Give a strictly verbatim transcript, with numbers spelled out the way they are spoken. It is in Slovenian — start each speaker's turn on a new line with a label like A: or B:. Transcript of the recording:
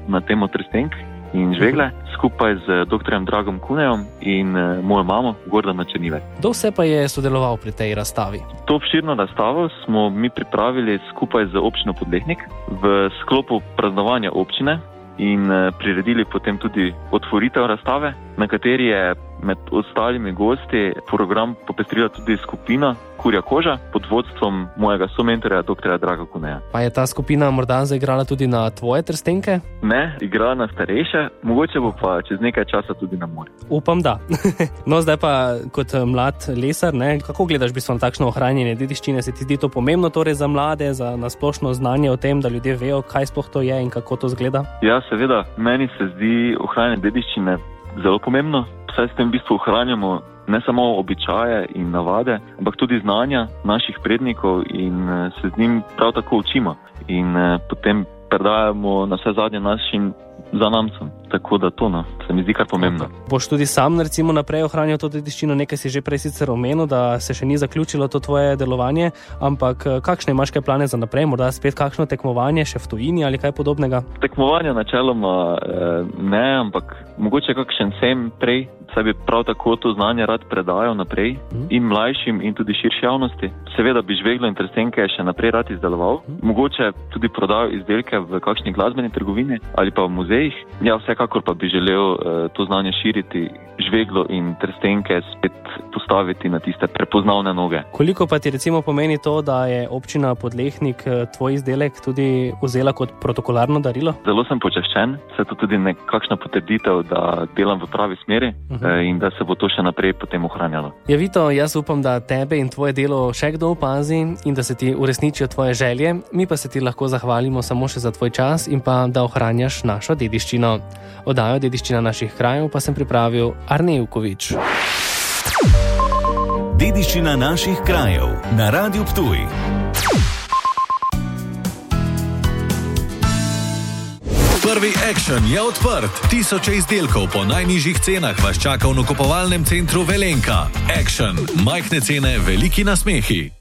A: na temo trstenk in žvegle, skupaj z doktorjem Dragom Kunejem in mojo mamo Gordano Črnivec.
B: Kdo vse pa je sodeloval pri tej razstavi?
A: To obširno razstavo smo mi pripravili skupaj z občino Podlehnik v sklopu praznovanja občine in priredili potem tudi otvoritev razstave, na kateri je med ostalimi gosti program popestrila tudi skupina Kurja koža pod vodstvom mojega somentorja doktorja Draga Kuneja.
B: Pa je ta skupina morda zaigrala tudi na tvoje trstenke?
A: Ne, igrala na starejše, mogoče bo pa čez nekaj časa tudi na morju.
B: Upam, da. No, zdaj pa kot mlad lesar, ne, kako gledaš bistvo na takšno ohranjanje dediščine? Se ti zdi to pomembno torej za mlade, za nasplošno znanje o tem, da ljudje vejo, kaj sploh to je in kako to zgleda?
A: Ja, seveda, meni se zdi ohranjanje dediščine zelo pomembno, saj s tem v bistvu ohranjamo ne samo običaje in navade, ampak tudi znanja naših prednikov in se z njim prav tako učimo in potem predajamo na vse zadnje našim zanamcem. Tako da to, no, se mi zdi kar pomembno.
B: Boš tudi sam recimo naprej ohranjal to dediščino, nekaj si že prej sicer omenil, da se še ni zaključilo to tvoje delovanje, ampak kakšne imaš kaj plane za naprej, morda spet kakšno tekmovanje še v tujini ali kaj podobnega?
A: Tekmovanja načeloma eh, ne, ampak mogoče kakšen sem prej, saj bi prav tako to znanje rad predajal naprej hmm. in mlajšim in tudi širši javnosti. Seveda bi žveglo in trstenke še naprej rad izdeloval, hmm. mogoče tudi prodajal izdelke v kakšni glasbeni trgovini ali pa v muzejih. Ja, vsekakor pa bi želel uh, to znanje širiti, žveglo in trstenke spet postaviti na tiste prepoznavne noge.
B: Koliko pa ti recimo pomeni to, da je občina Podlehnik tvoj izdelek tudi vzela kot protokolarno darilo?
A: Zelo sem počaščen, se to tudi nekakšna potrditev, da delam v pravi smeri uh-huh. eh, in da se bo to še naprej potem ohranjalo.
B: Ja, Vito, jaz upam, da tebe in tvoje delo še kdo opazi in da se ti uresničijo tvoje želje, mi pa se ti lahko zahvalimo samo še za tvoj čas in pa da ohranjaš našo dediščino. Oddajo Dediščina naših krajev pa sem pripravil Arne Ivkovič.
C: Dediščina naših krajev na Radiu Ptuj. Prvi Action je odprt. Tisoče izdelkov po najnižjih cenah vas čaka v nakupovalnem centru Velenka. Action. Majhne cene, veliki nasmehi.